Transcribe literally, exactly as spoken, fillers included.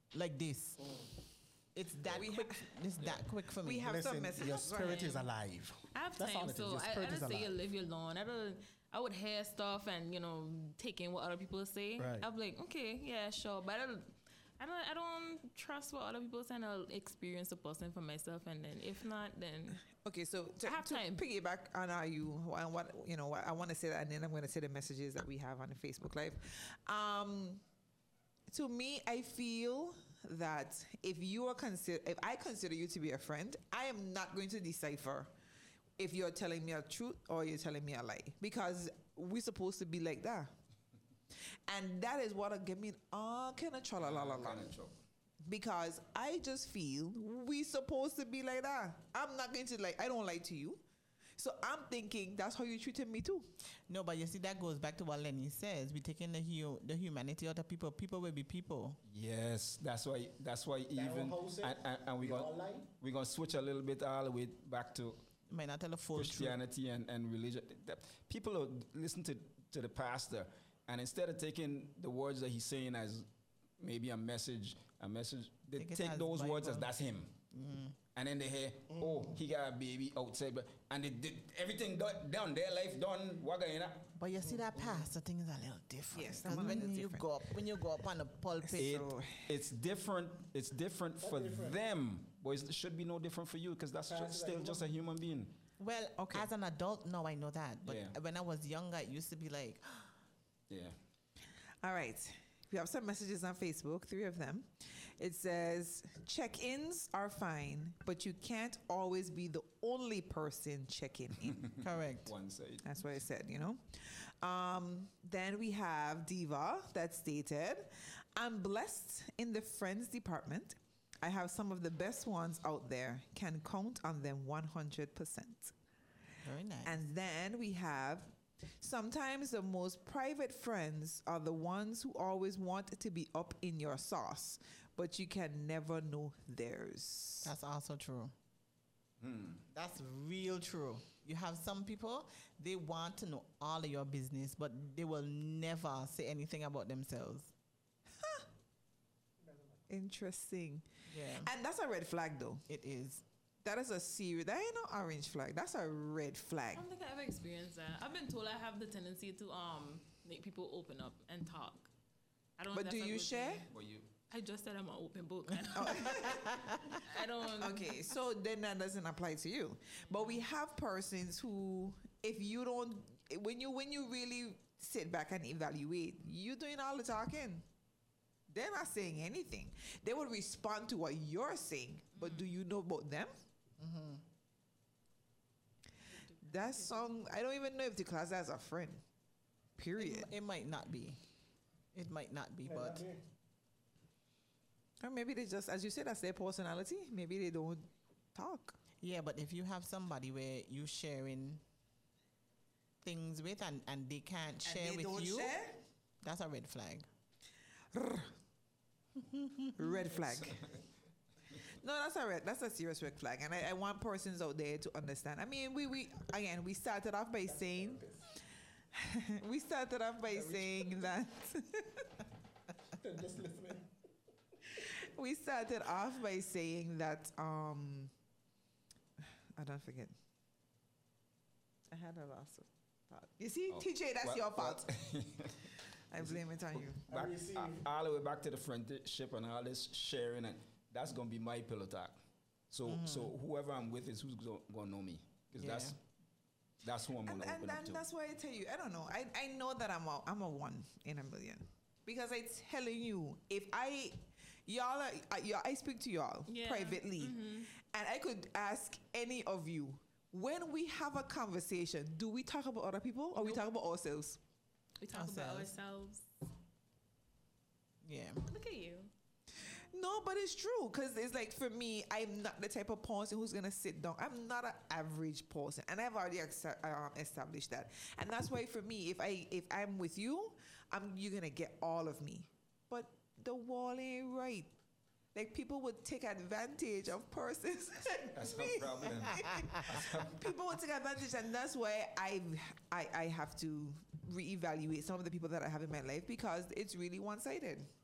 like this. It's that We quick. ha- it's that quick for me. We have Listen, some messages. your spirit Right. is alive. I have That's all time, it is. so Your I, I spirit don't is say you alive. live your lawn. I don't. I would hear stuff and you know take in what other people say. Right. I'd be like, okay, yeah, sure, but I don't. I don't. I don't trust what other people say. And I'll experience the person for myself, and then if not, then Okay, so to, I have to time. piggyback on how you and what you know, what I want to say that, and then I'm going to say the messages that we have on the Facebook Live. Um, to me, I feel that if you are consider, if I consider you to be a friend, I am not going to decipher if you're telling me a truth or you're telling me a lie, because we're supposed to be like that, and that is what give me all kind of tra la la la la. Kind of trouble. Because I just feel we supposed to be like that. I'm not going to like, I don't lie to you. So I'm thinking that's how you treated me too. No, but you see, that goes back to what Lenny says. We're taking the hu- the humanity out of people. People will be people. Yes, that's why. That's why even how it and, and, and we We all gonna lie? we gonna switch a little bit all the way back to You might not tell the full truth. Christianity and, and religion. That- People will listen to to the pastor, and instead of taking the words that he's saying as maybe a message, a message, they Take it take as those words as Bible. that's him. And then they hear, oh, he got a baby outside, but and they did everything done, done their life done. What going on? But you see, that pastor thing is a little different. Yes, 'Cause I'm a when little you different. go up, when you go up on the pulpit, It, So- it's different. It's different for them, but it should be no different for you because that's just, still just a human being. well, Okay. as an adult now I know that. But Yeah. when I was younger, it used to be like, Yeah. All right. We have some messages on Facebook, three of them. It says, check-ins are fine, but you can't always be the only person checking in. correct. One side. That's what I said, you know. Um, then we have Diva that stated, I'm blessed in the friends department. I have some of the best ones out there. Can count on them one hundred percent. Very nice. And then we have, sometimes the most private friends are the ones who always want to be up in your sauce, but you can never know theirs. That's also true. That's real true. You have some people, they want to know all of your business, but they will never say anything about themselves. Interesting. Yeah. And that's a red flag, though. It is. That is a serious, that ain't no orange flag. That's a red I flag. don't think I ever experienced that. I've been told I have the tendency to um make people open up and talk. I don't. But that's do a you good share? thing. But you. I just said I'm an open book. I don't. I don't Okay, so then that doesn't apply to you. But we have persons who, if you don't, when you when you really sit back and evaluate, you doing all the talking. They're not saying anything. They will respond to what you're saying, but do you know about them? That song, I don't even know if the class has a friend. Period. It, it might not be. It might not be, but Or maybe they just, as you said, that's their personality. Maybe they don't talk. yeah, but if you have somebody where you sharing things with and, and they can't share they with don't you, share? that's a red flag. Red flag. No, that's a red. That's a serious red flag, and I, I want persons out there to understand. I mean, we we again we started off by saying we started off by saying that Just listening. we started off by saying that um I don't forget. I had a loss of thought. You see, Oh, T J, that's well- your fault. well, I blame it on you. back, receive. uh, all the way back to the friendship and all this sharing, and that's gonna be my pillow talk. So, so whoever I'm with is who's gonna, gonna know me, because Yeah. that's that's who I'm And, gonna and, open up and to. that's why I tell you, I don't know. I, I know that I'm a, I'm a one in a million. Because I'm telling you, if I, y'all, are, uh, y'all I speak to y'all Yeah. privately, and I could ask any of you, when we have a conversation, do we talk about other people or we talk about ourselves? we talk about Ourselves. ourselves. Yeah. Look at you. No, but it's true because it's like for me, I'm not the type of person who's gonna sit down. I'm not an average person, and I've already accept, um, established that. And that's why for me, if I if I'm with you, I'm you're gonna get all of me. But the wall ain't right. Like people would take advantage of persons. like That's me. a problem. People would take advantage, and that's why I I I have to reevaluate some of the people that I have in my life because it's really one sided.